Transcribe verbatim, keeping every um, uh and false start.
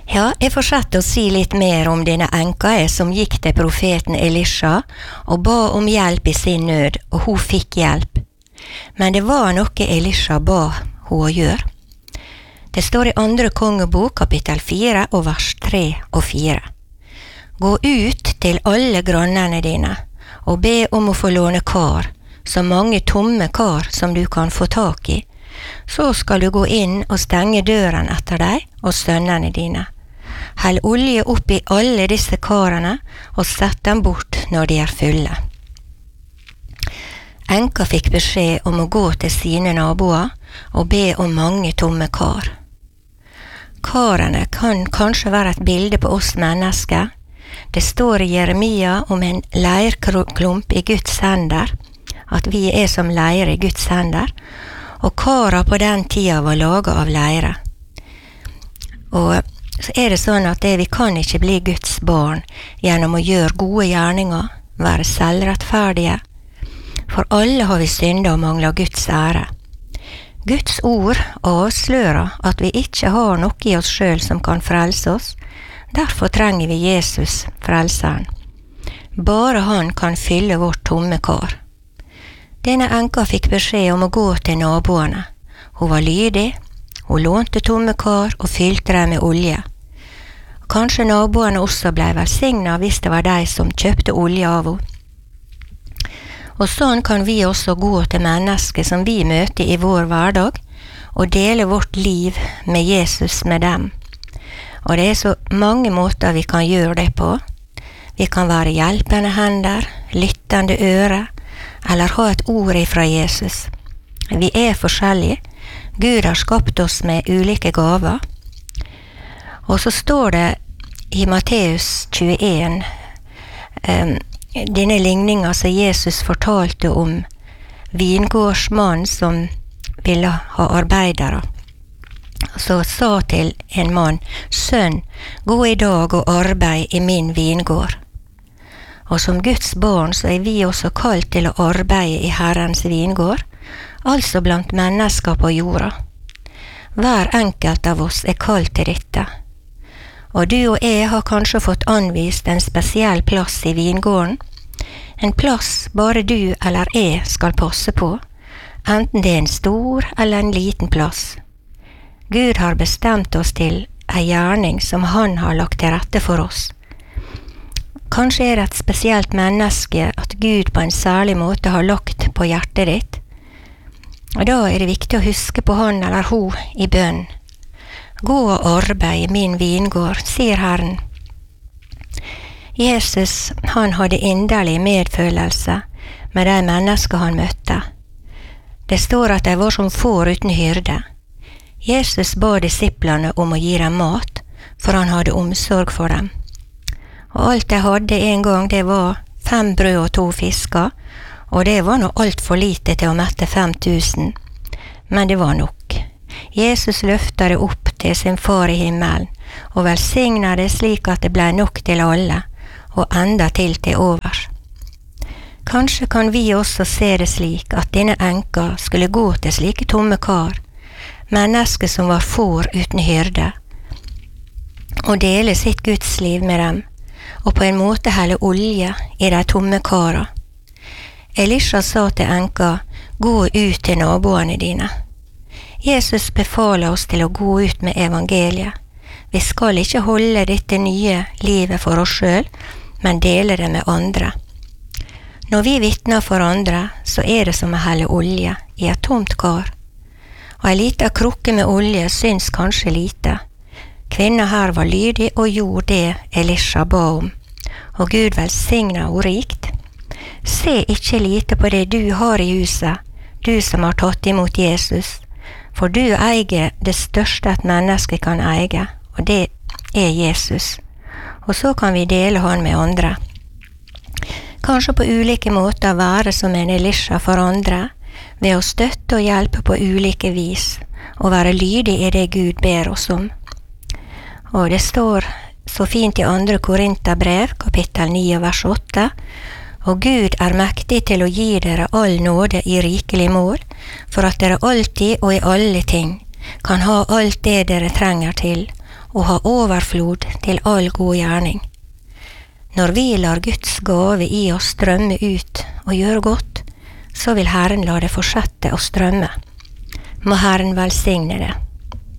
Ja, jeg fortsatte å si litt mer om denne enka jeg som gikk til profeten Elisha og ba om hjelp i sin nød, og hun fikk hjelp. Men det var noe Elisha ba hun å gjøre. Det står i andre kongebok, kapittel fire, og vers tre og fire. Gå ut til alle grannene dine, og be om å få låne kar, så mange tomme kar som du kan få tak i. Så skal du gå inn og stenge døren etter deg og sønnene dine. Hell olje opp i alle disse karene og sett dem bort når de er fulle. Enka fikk beskjed om å gå til sine naboer og be om mange tomme kar. Karene kan kanskje være et bilde på oss mennesker. Det står i Jeremia om en leirklump i Guds hender, at vi er som leir i Guds hender, og kara på den tida var laget av leire. Og så er det sånn at det, vi kan ikke bli Guds barn gjennom å gjøre gode gjerninger, være selvrettferdige, for alle har vi syndet og mangler Guds ære. Guds ord avslører at vi ikke har noe i oss selv som kan frelse oss, derfor trenger vi Jesus, frelseren. Bare han kan fylle vårt tomme kar. Denne enka fikk beskjed om å gå til naboene. Hun var lydig, hun lånte tomme kar og fylte dem med olje. Kanskje naboene også ble velsignet hvis det var de som kjøpte olje av henne. Og sånn kan vi også gå til mennesker som vi møter i vår hverdag, og dele vårt liv med Jesus med dem. Og det er så mange måter vi kan gjøre det på. Vi kan være hjelpende hender, lyttende øre, eller ha et ord ifra Jesus. Vi er forskjellige. Gud har skapt oss med ulike gaver. Og så står det i Matteus tjueen, um, denne ligningen som Jesus fortalte om vingårdsmannen som ville ha arbeidere. Så sa til en mann, «Sønn, gå i dag og arbeid i min vingård.» Og som Guds barn så er vi også kalt til å arbeide i Herrens vingård, altså blant mennesker på jorda. Hver enkelt av oss er kalt til dette. Og du og jeg har kanskje fått anvist en spesiell plass i vingården, en plass bare du eller jeg skal passe på, enten det er en stor eller en liten plass. Gud har bestemt oss til en gjerning som han har lagt til rette for oss. Kanskje er det et spesielt menneske at Gud på en særlig måte har lagt på hjertet ditt, og da er det viktig å huske på han eller hun i bønn. Gå og arbeid i min vingård, sier Herren. Jesus, han hadde inderlig medfølelse med de mennesker han møtte. Det står at de var som får uten hyrde. Jesus ba disiplene om å gi dem mat, for han hadde omsorg for dem. Og alt de hadde en gang, det var fem brød og to fisker, og det var nå alt for lite til å mette fem tusen. Men det var nok. Jesus løftet det opp til sin far i himmelen, og velsignet det slik at det ble nok til alle, og enda til til overs. Kanskje kan vi også se det slik at denne enka skulle gå til slike tomme kar, mennesker som var får uten hyrde, og dele sitt gudsliv med dem, og på en måte helle olje i de tomme kara. Elisha sa til enka, gå ut til naboene dine. Jesus befaler oss til å gå ut med evangeliet. Vi skal ikke holde dette nye livet for oss selv, men dele det med andre. Når vi vittner for andre, så er det som å helle olje i et tomt kar. Og en liten krukke med olje syns kanskje lite. Kvinna her var lydig og gjorde det Elisha ba om, og Gud velsignet henne rikt. Se ikke lite på det du har i huset, du som har tatt imot Jesus, for du eier det største et menneske kan eie, og det er Jesus. Og så kan vi dele han med andre. Kanskje på ulike måter være som en Elisha for andre, ved å støtte og hjelpe på ulike vis, og være lydig i det Gud ber oss om. Og det står så fint i andre Korinterbrev, kapittel ni, vers åtte, og Gud er mektig til å gi dere all nåde i rikelig mål, for at dere alltid og i alle ting kan ha alt det dere trenger til, og ha overflod til all god gjerning. Når vi lar Guds gave i oss strømme ut og gjøre godt, så vil Herren la det fortsette å strømme. Må Herren velsigne det.